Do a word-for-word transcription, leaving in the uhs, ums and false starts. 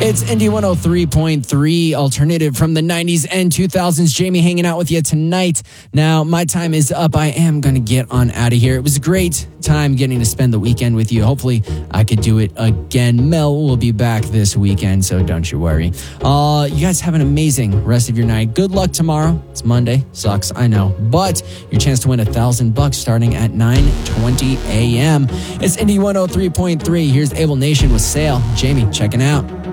It's Indie one oh three point three alternative from the nineties and two thousands. Jamie hanging out with you tonight. Now, my time is up. I am going to get on out of here. It was a great time getting to spend the weekend with you. Hopefully, I could do it again. Mel will be back this weekend, so don't you worry. Uh, you guys have an amazing rest of your night. Good luck tomorrow. It's Monday. Sucks, I know. But your chance to win a thousand bucks starting at nine twenty a.m. It's Indie one oh three point three. Here's Able Nation with Sail. Jamie, checking out.